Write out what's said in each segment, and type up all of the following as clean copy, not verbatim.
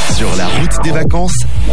Sur la route des vacances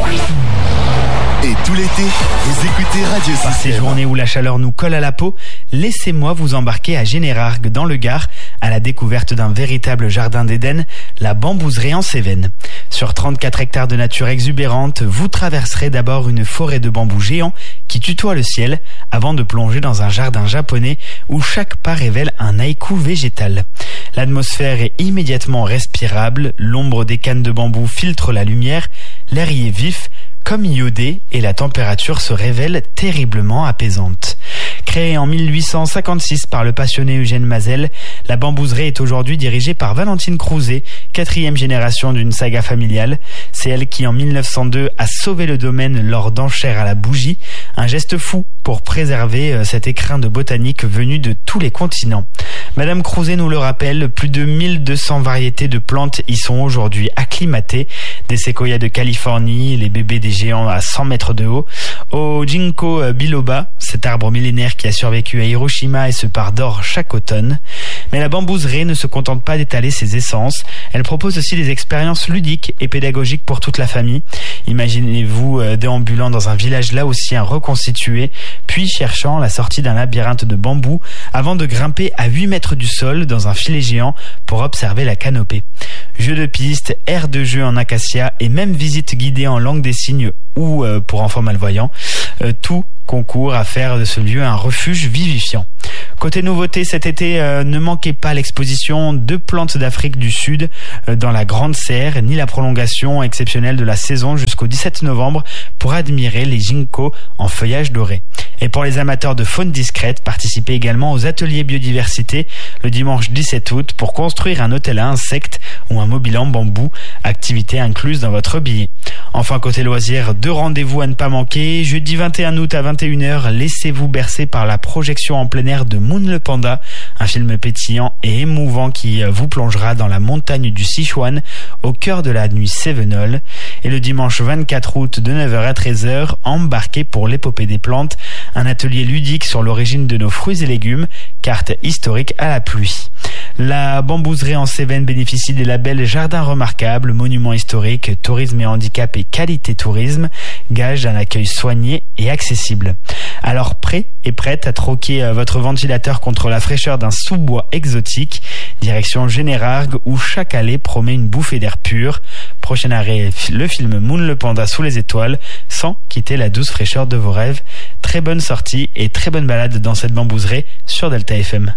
et tout l'été, vous écoutez Radio Système. Ces journées où la chaleur nous colle à la peau, laissez-moi vous embarquer à Générargues, dans le Gard, à la découverte d'un véritable jardin d'Éden, la Bambouserie en Cévennes. Sur 34 hectares de nature exubérante, vous traverserez d'abord une forêt de bambous géants qui tutoie le ciel, avant de plonger dans un jardin japonais où chaque pas révèle un haïku végétal. L'atmosphère est immédiatement respirable, l'ombre des cannes de bambou filtre la lumière, l'air y est vif, comme iodé, et la température se révèle terriblement apaisante. Créée en 1856 par le passionné Eugène Mazel, la Bambouserie est aujourd'hui dirigée par Valentine Crouzet, 4e génération d'une saga familiale. C'est elle qui, en 1902, a sauvé le domaine lors d'enchères à la bougie, un geste fou pour préserver cet écrin de botanique venu de tous les continents. Madame Crouzet nous le rappelle, plus de 1200 variétés de plantes y sont aujourd'hui acclimatées, des séquoias de Californie, les bébés des géants à 100 mètres de haut, au ginkgo biloba, cet arbre millénaire qui a survécu à Hiroshima et se pare d'or chaque automne. Mais la Bambouserie ne se contente pas d'étaler ses essences, elle propose aussi des expériences ludiques et pédagogiques pour toute la famille. Imaginez-vous déambulant dans un village laotien reconstitué, puis cherchant la sortie d'un labyrinthe de bambou avant de grimper à 8 mètres du sol dans un filet géant pour observer la canopée. Jeux de piste, aires de jeu en acacia et même visite guidée en langue des signes ou pour enfants malvoyants, tout concourt à faire de ce lieu un refuge vivifiant. Côté nouveauté, cet été, ne manquez pas l'exposition de plantes d'Afrique du Sud dans la Grande Serre, ni la prolongation exceptionnelle de la saison jusqu'au 17 novembre pour admirer les ginkgos en feuillage doré. Et pour les amateurs de faune discrète, participez également aux ateliers biodiversité le dimanche 17 août pour construire un hôtel à insectes ou un mobile en bambou, activité incluse dans votre billet. Enfin, côté loisirs, 2 rendez-vous à ne pas manquer. Jeudi 21 août à 21h, laissez-vous bercer par la projection en plein air de Moon le Panda, un film pétillant et émouvant qui vous plongera dans la montagne du Sichuan, au cœur de la nuit cévenole. Et le dimanche 24 août de 9h à 13h, embarquez pour l'épopée des plantes, un atelier ludique sur l'origine de nos fruits et légumes, carte historique à la pluie. La Bambouserie en Cévennes bénéficie des labels Jardin Remarquable, Monument Historique, Tourisme et Handicap et Qualité Tourisme, gage d'un accueil soigné et accessible. Alors prêt et prête à troquer votre ventilateur contre la fraîcheur d'un sous-bois exotique, direction Générargues où chaque allée promet une bouffée d'air pur. Prochain arrêt, le film Moon le Panda sous les étoiles, sans quitter la douce fraîcheur de vos rêves. Très bonne sortie et très bonne balade dans cette Bambouserie sur Delta FM.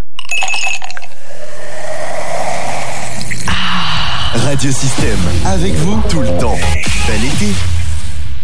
Radio Système, avec vous tout le temps. Bel été.